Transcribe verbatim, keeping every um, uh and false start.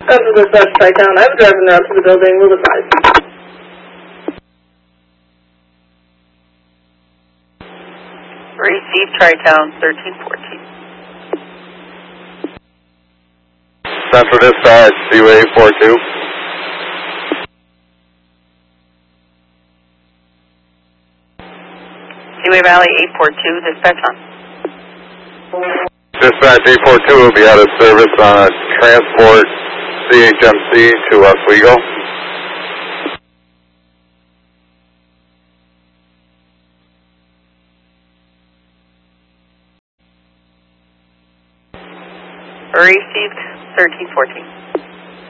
Come to the West Tri-Town. I have a driver now to the building. We'll advise. Receive Tri-Town thirteen fourteen. Central Dispatch, Seaway eight four two. Seaway Valley eight four two, dispatch on. Dispatch eight four two will be out of service on a transport C H M C to Oswego. Received thirteen fourteen.